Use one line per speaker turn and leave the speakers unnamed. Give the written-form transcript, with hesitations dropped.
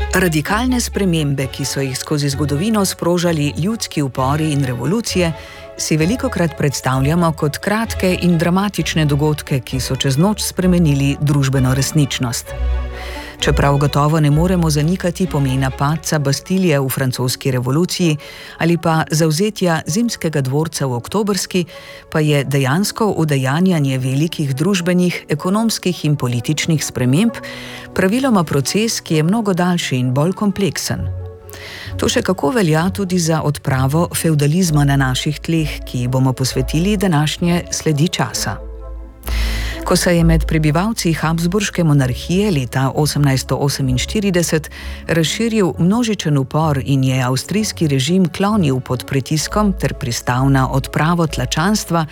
Radikalne spremembe, ki so jih skozi zgodovino sprožali ljudski upori in revolucije, si velikokrat predstavljamo kot kratke in dramatične dogodke, ki so čez noč spremenili družbeno resničnost. Čeprav gotovo ne moremo zanikati pomena padca Bastilije v francoski revoluciji ali pa zavzetja Zimskega dvorca v oktobrski, pa je dejansko udejanjanje velikih družbenih, ekonomskih in političnih sprememb praviloma proces, ki je mnogo daljši in bolj kompleksen. To še kako velja tudi za odpravo fevdalizma na naših tleh, ki ji bomo posvetili današnje sledi časa. Ko se je med prebivalci Habsburške monarhije leta 1848 razširil množičen upor in je avstrijski režim klonil pod pritiskom ter pristal na odpravo tlačanstva,